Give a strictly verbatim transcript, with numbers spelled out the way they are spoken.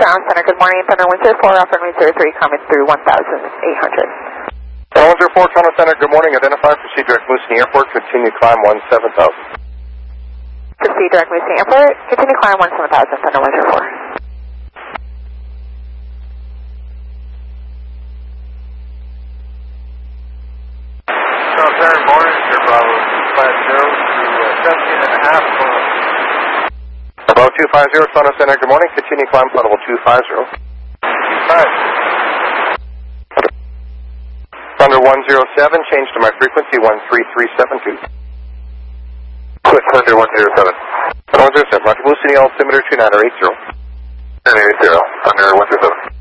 Ground Center, good morning. Thunder one zero four, Alpha Runway zero three, coming through one thousand eight hundred. one zero four, Toronto Center, good morning. Identify, proceed direct Moosonee Airport, continue climb one seven thousand. Proceed direct Moosonee Airport, continue climb one seven thousand, Thunder one zero four. Toronto Center, morning, Sir Bravo two five zero to seventeen and a half. Bravo two five zero, Toronto Center, good morning. Continue climb flight level two five zero. Five. Thunder one zero seven, change to my frequency one three three seven two. Switch Thunder one zero seven. Thunder one zero seven, Roger Moosonee altimeter two nine eight zero. two nine eight zero, Thunder one zero seven.